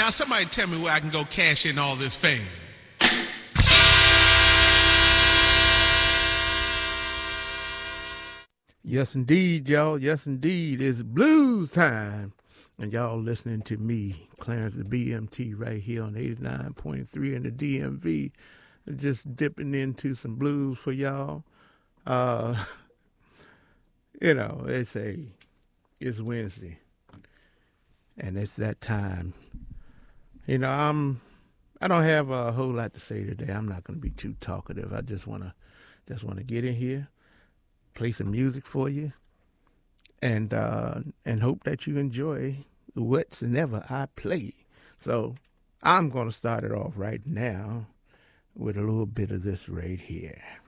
now somebody tell me where I can go cash in all this fame. Yes, indeed, y'all. Yes, indeed. It's blues time. And y'all listening to me, Clarence the BMT, right here on 89.3 in the DMV. Just dipping into some blues for y'all. You know, it's Wednesday. And it's that time. You know, I don't have a whole lot to say today. I'm not going to be too talkative. I just want to get in here, play some music for you, and hope that you enjoy whatsoever I play. So I'm going to start it off right now with a little bit of this right here.